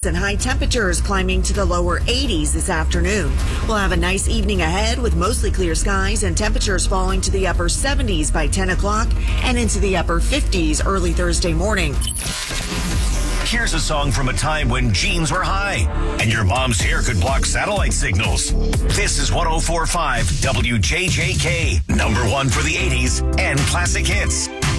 and high temperatures climbing to the lower 80s this afternoon. We'll have a nice evening ahead with mostly clear skies and temperatures falling to the upper 70s by 10 o'clock and into the upper 50s early Thursday morning. Here's a song from a time when jeans were high and your mom's hair could block satellite signals. This is 104.5 WJJK, number one for the 80s and classic hits.